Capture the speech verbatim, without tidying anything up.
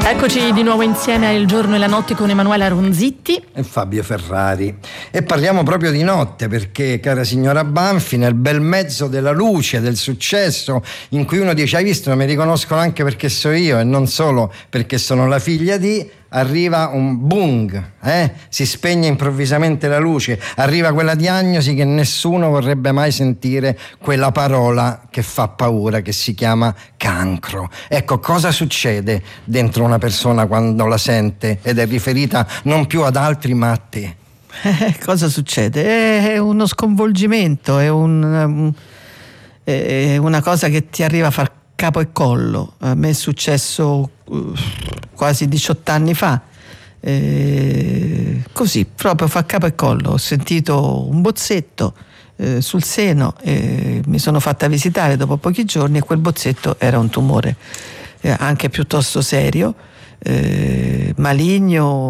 Eccoci di nuovo insieme a Il Giorno e la Notte con Emanuela Ronzitti e Fabio Ferrari, e parliamo proprio di notte perché, cara signora Banfi, nel bel mezzo della luce, del successo, in cui uno dice: hai visto, mi riconoscono anche perché so io e non solo perché sono la figlia di, arriva un boom, eh? si spegne improvvisamente la luce, arriva quella diagnosi che nessuno vorrebbe mai sentire, quella parola che fa paura, che si chiama cancro. Ecco, cosa succede dentro una persona quando la sente ed è riferita non più ad altri ma a te? Eh, cosa succede? È uno sconvolgimento, è, un, è una cosa che ti arriva a far capo e collo. A me è successo uh, quasi diciotto anni fa, eh, così proprio fa capo e collo. Ho sentito un bozzetto eh, sul seno, eh, mi sono fatta visitare dopo pochi giorni e quel bozzetto era un tumore eh, anche piuttosto serio, eh, maligno.